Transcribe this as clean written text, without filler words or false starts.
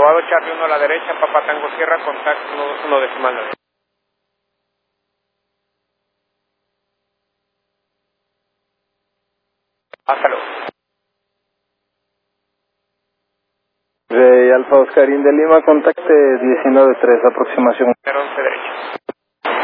Aprobado Charlie 1 a la derecha, Papa Tango Sierra, contacto 1 decimal 9. Hasta luego. Alfa Oscar de Lima, contacte 19-3, aproximación. 11 derecha.